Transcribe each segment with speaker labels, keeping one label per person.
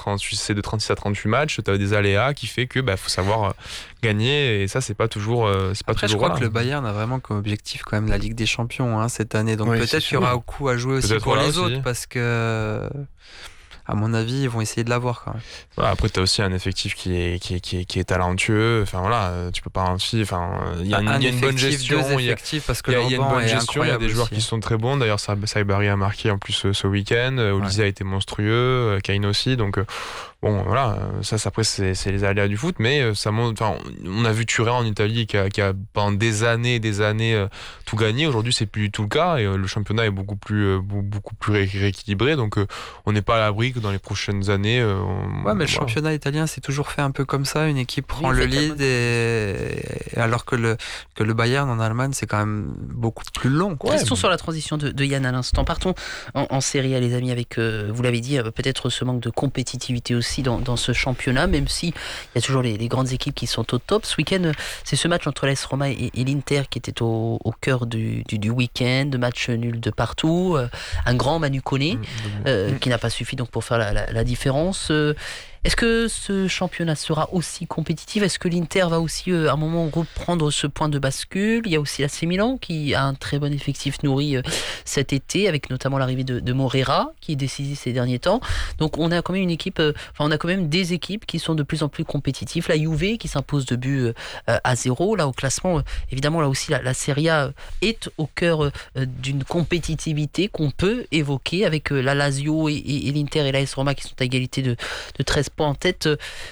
Speaker 1: c'est de 36 à 38 matchs, tu as des aléas qui fait que faut savoir gagner, et ça c'est pas toujours
Speaker 2: Après, je crois que le Bayern a vraiment comme objectif quand même la Ligue des Champions cette année, donc peut-être qu'il y aura un coup à jouer aussi pour les autres, parce que à mon avis, ils vont essayer de l'avoir quand même.
Speaker 1: Après, tu as aussi un effectif qui est talentueux. Enfin voilà, tu peux pas il y a une bonne gestion.
Speaker 2: Il y a une
Speaker 1: bonne gestion. Il y a des joueurs
Speaker 2: aussi
Speaker 1: qui sont très bons. D'ailleurs, Saibari a marqué en plus ce week-end. Olysée a été monstrueux. Kane aussi. Donc bon, voilà. Ça après, c'est les aléas du foot. Mais ça montre. On a vu Turin en Italie qui a pendant des années tout gagné. Aujourd'hui, c'est plus du tout le cas. Et le championnat est beaucoup plus rééquilibré. Donc on n'est pas à l'abri que dans les prochaines années.
Speaker 2: Mais le championnat italien, c'est toujours fait un peu comme ça. Une équipe prend le lead, alors que le Bayern en Allemagne, c'est quand même beaucoup plus long.
Speaker 3: Restons sur la transition de Yann à l'instant. Partons en Serie A, les amis, avec, vous l'avez dit, peut-être ce manque de compétitivité aussi dans ce championnat, même si il y a toujours les grandes équipes qui sont au top. Ce week-end, c'est ce match entre l'AS Roma et l'Inter qui était au cœur du week-end. Match nul de partout. Un grand Manu Koné qui n'a pas suffi donc pour faire la différence. Est-ce que ce championnat sera aussi compétitif ? Est-ce que l'Inter va aussi à un moment reprendre ce point de bascule ? Il y a aussi l'AC Milan qui a un très bon effectif nourri cet été, avec notamment l'arrivée de Morera qui est décisif ces derniers temps. Donc on a quand même on a quand même des équipes qui sont de plus en plus compétitives. La Juve qui s'impose 2-0 là au classement. Évidemment là aussi la Serie A est au cœur d'une compétitivité qu'on peut évoquer avec la Lazio et l'Inter et l'AS Roma qui sont à égalité de 13 points en tête.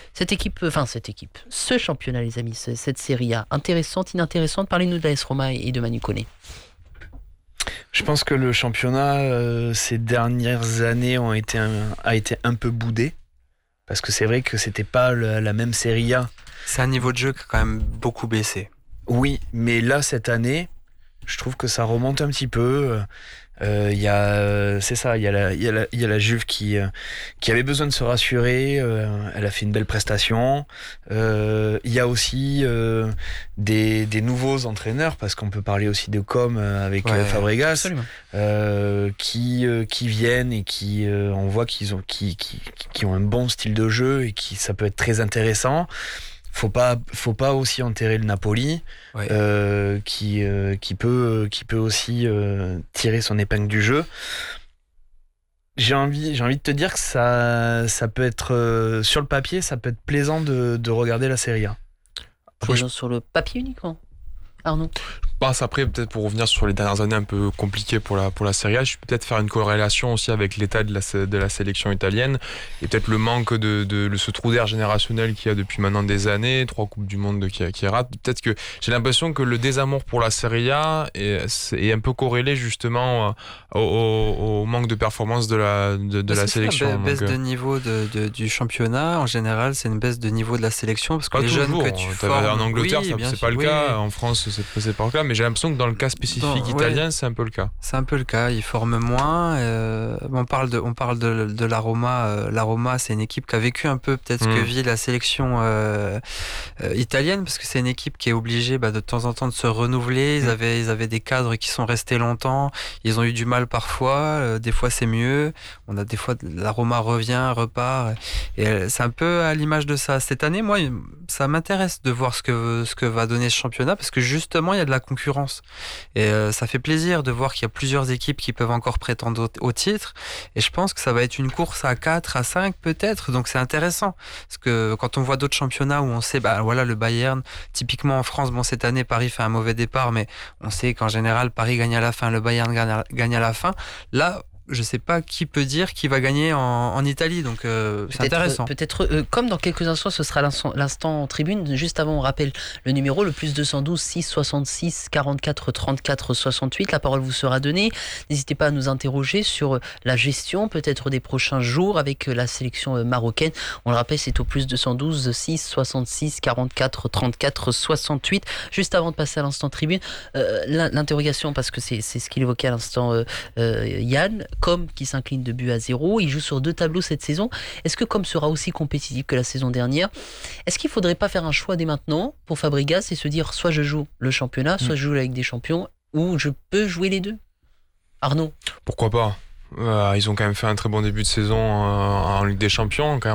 Speaker 3: Ce championnat, les amis, cette Serie A, intéressante, inintéressante. Parlez-nous de l'AS Roma et de Manu Koné.
Speaker 4: Je pense que le championnat ces dernières années a été un peu boudé, parce que c'est vrai que c'était pas la même Serie A.
Speaker 2: C'est un niveau de jeu qui a quand même beaucoup baissé.
Speaker 4: Oui, mais là cette année, je trouve que ça remonte un petit peu. Il y a la Juve qui avait besoin de se rassurer. Elle a fait une belle prestation. Il y a aussi des nouveaux entraîneurs, parce qu'on peut parler aussi de avec Fabregas, qui viennent et qui on voit qui ont un bon style de jeu et ça peut être très intéressant. Faut pas aussi enterrer le Napoli, qui peut aussi tirer son épingle du jeu. J'ai envie de te dire que ça peut être sur le papier, ça peut être plaisant de regarder la Serie A.
Speaker 3: Sur le papier uniquement, Arnaud.
Speaker 1: Je pense après, peut-être pour revenir sur les dernières années un peu compliquées pour la Serie A, je peux peut-être faire une corrélation aussi avec l'état de la sélection italienne et peut-être le manque de ce trou d'air générationnel qu'il y a depuis maintenant des années, 3 Coupes du Monde qui ratent. Peut-être que j'ai l'impression que le désamour pour la Serie A est un peu corrélé justement au manque de performance de la sélection.
Speaker 2: La baisse de niveau du championnat, en général, c'est une baisse de niveau de la sélection, parce que
Speaker 1: pas
Speaker 2: les
Speaker 1: toujours.
Speaker 2: Jeunes que tu formes...
Speaker 1: En Angleterre, c'est pas le cas.
Speaker 2: Oui.
Speaker 1: En France, c'est pas le cas. Mais j'ai l'impression que dans le cas spécifique italien, c'est un peu le cas.
Speaker 2: C'est un peu le cas. Ils forment moins. On parle de la Roma. La Roma, c'est une équipe qui a vécu un peu peut-être ce que vit la sélection italienne, parce que c'est une équipe qui est obligée de temps en temps de se renouveler. Ils avaient des cadres qui sont restés longtemps. Ils ont eu du mal parfois. Des fois, c'est mieux. On a des fois la Roma revient, repart. Et c'est un peu à l'image de ça. Cette année, moi, ça m'intéresse de voir ce que va donner ce championnat, parce que justement, il y a de la concurrence. Et ça fait plaisir de voir qu'il y a plusieurs équipes qui peuvent encore prétendre au titre. Et je pense que ça va être une course à 4, à 5 peut-être. Donc c'est intéressant. Parce que quand on voit d'autres championnats où on sait, le Bayern, typiquement en France, cette année, Paris fait un mauvais départ, mais on sait qu'en général, Paris gagne à la fin, le Bayern gagne à la fin. Là, je sais pas qui peut dire qui va gagner en Italie, donc c'est intéressant.
Speaker 3: Peut-être, comme dans quelques instants, ce sera l'instant tribune. Juste avant, on rappelle le numéro, le plus 212 6 66 44 34 68. La parole vous sera donnée. N'hésitez pas à nous interroger sur la gestion, peut-être des prochains jours avec la sélection marocaine. On le rappelle, c'est au plus 212 6 66 44 34 68. Juste avant de passer à l'instant tribune, l'interrogation, parce que c'est ce qu'il évoquait à l'instant Yann. Qui s'incline de 2-0, il joue sur 2 tableaux cette saison. Est-ce que sera aussi compétitif que la saison dernière ? Est-ce qu'il ne faudrait pas faire un choix dès maintenant pour Fabregas et se dire soit je joue le championnat, soit je joue la Ligue des Champions, ou je peux jouer les deux ? Arnaud ?
Speaker 1: Pourquoi pas ? Ils ont quand même fait un très bon début de saison en Ligue des Champions.